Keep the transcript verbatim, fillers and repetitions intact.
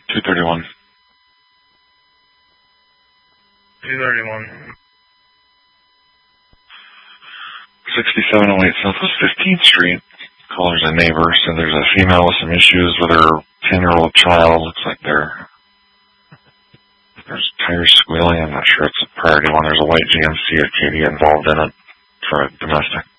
two thirty-one. two thirty-one. sixty-seven oh eight Southwest fifteenth Street. Caller's a neighbor, so there's a female with some issues with her ten-year-old child. Looks like they're, there's tires squealing. I'm not sure it's a priority one. There's a white G M C Acadia involved in it for a domestic.